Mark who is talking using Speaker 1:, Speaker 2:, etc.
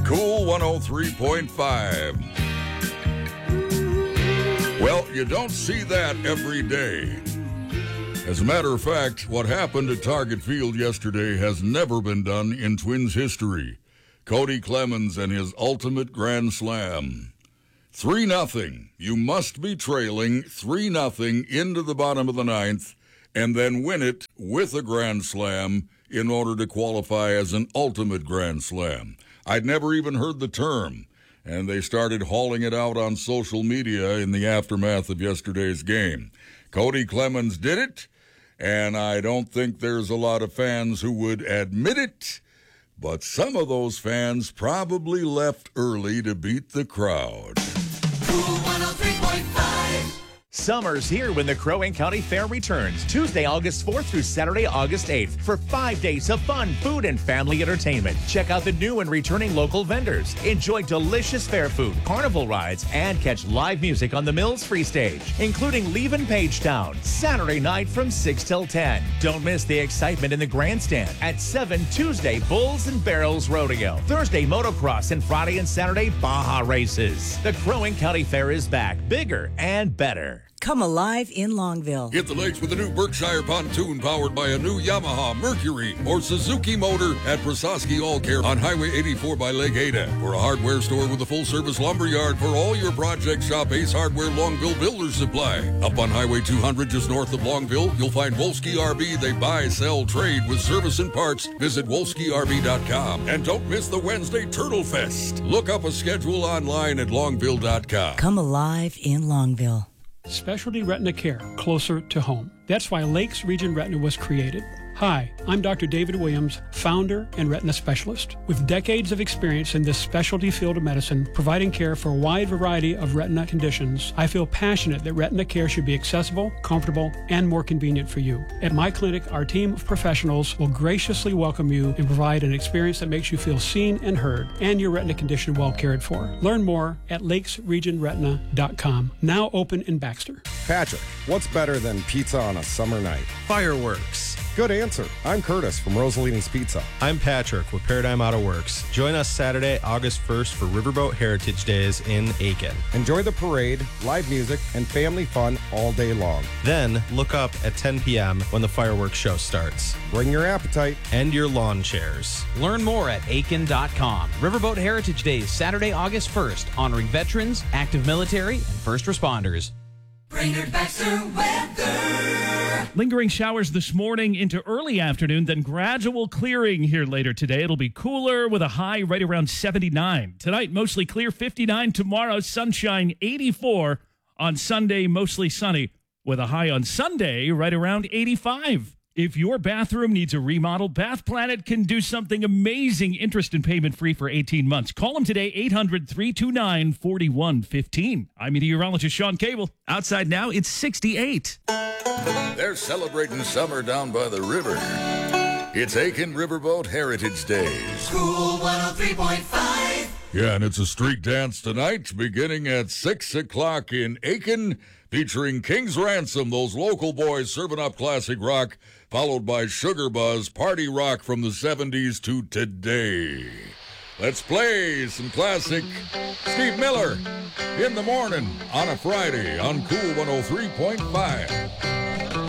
Speaker 1: Cool 103.5. Well, you don't see that every day. As a matter of fact, what happened at Target Field yesterday has never been done in Twins history. Cody Clemens and his ultimate grand slam. 3-0. You must be trailing 3-0 into the bottom of the ninth and then win it with a grand slam in order to qualify as an ultimate grand slam. I'd never even heard the term, and they started hauling it out on social media in the aftermath of yesterday's game. Cody Clemens did it, and I don't think there's a lot of fans who would admit it, but some of those fans probably left early to beat the crowd.
Speaker 2: Cool 103.5.
Speaker 3: Summer's here when the Crow Wing County Fair returns Tuesday, August 4th through Saturday, August 8th for 5 days of fun, food, and family entertainment. Check out the new and returning local vendors. Enjoy delicious fair food, carnival rides, and catch live music on the Mills Free Stage, including Leavin' Pagetown, Saturday night from 6 till 10. Don't miss the excitement in the grandstand. At 7, Tuesday, Bulls and Barrels Rodeo. Thursday, motocross, and Friday and Saturday, Baja races. The Crow Wing County Fair is back, bigger and better.
Speaker 4: Come alive in Longville.
Speaker 1: Hit the lakes with a new Berkshire pontoon powered by a new Yamaha, Mercury, or Suzuki motor at Prososki All Care on Highway 84 by Lake Ada. For a hardware store with a full-service lumber yard for all your projects, shop Ace Hardware Longville Builder Supply. Up on Highway 200 just north of Longville, you'll find Wolski RV. They buy, sell, trade with service and parts. Visit WolskiRV.com. And don't miss the Wednesday Turtle Fest. Look up a schedule online at Longville.com.
Speaker 4: Come alive in Longville.
Speaker 5: Specialty retina care closer to home. That's why Lakes Region Retina was created. Hi, I'm Dr. David Williams, founder and retina specialist. With decades of experience in this specialty field of medicine, providing care for a wide variety of retina conditions, I feel passionate that retina care should be accessible, comfortable, and more convenient for you. At my clinic, our team of professionals will graciously welcome you and provide an experience that makes you feel seen and heard, and your retina condition well cared for. Learn more at lakesregionretina.com. Now open in Baxter.
Speaker 6: Patrick, what's better than pizza on a summer night?
Speaker 7: Fireworks.
Speaker 6: Good answer. I'm Curtis from Rosalini's Pizza.
Speaker 7: I'm Patrick with Paradigm Auto Works. Join us Saturday, August 1st for Riverboat Heritage Days in Aiken.
Speaker 6: Enjoy the parade, live music, and family fun all day long.
Speaker 7: Then look up at 10 p.m. when the fireworks show starts.
Speaker 6: Bring your appetite
Speaker 7: and your lawn chairs.
Speaker 8: Learn more at aiken.com. Riverboat Heritage Days, Saturday, August 1st, honoring veterans, active military, and first responders.
Speaker 2: Brainerd Baxter weather.
Speaker 9: Lingering showers this morning into early afternoon, then gradual clearing here later today. It'll be cooler with a high right around 79. Tonight, mostly clear, 59. Tomorrow, sunshine, 84. On Sunday, mostly sunny with a high on Sunday right around 85. If your bathroom needs a remodel, Bath Planet can do something amazing. Interest and payment free for 18 months. Call them today, 800-329-4115. I'm meteorologist Sean Cable. Outside now, it's 68.
Speaker 1: They're celebrating summer down by the river. It's Aiken Riverboat Heritage Days.
Speaker 2: Cool 103.5.
Speaker 1: Yeah, and it's a street dance tonight, beginning at 6 o'clock in Aiken, featuring King's Ransom, those local boys serving up classic rock, followed by Sugar Buzz, party rock from the 70s to today. Let's play some classic Steve Miller in the morning on a Friday on Cool 103.5.